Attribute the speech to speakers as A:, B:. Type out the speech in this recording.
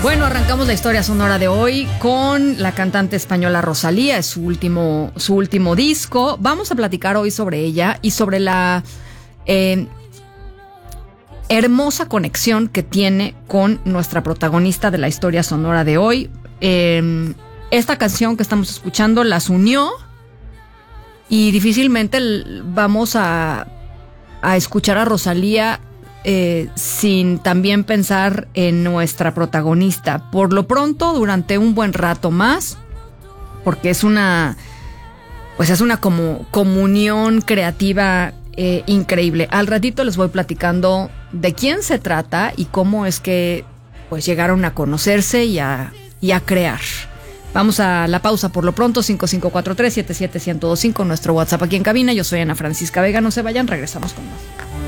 A: Bueno, arrancamos la historia sonora de hoy con la cantante española Rosalía, es su último disco. Vamos a platicar hoy sobre ella y sobre la hermosa conexión que tiene con nuestra protagonista de la historia sonora de hoy. Esta canción que estamos escuchando las unió y difícilmente vamos a escuchar a Rosalía sin también pensar en nuestra protagonista. Por lo pronto, durante un buen rato más, porque es una como comunión creativa increíble. Al ratito les voy platicando de quién se trata y cómo es que pues llegaron a conocerse y a crear. Vamos a la pausa por lo pronto. 5543-77125, nuestro WhatsApp aquí en cabina. Yo soy Ana Francisca Vega, no se vayan, regresamos con más.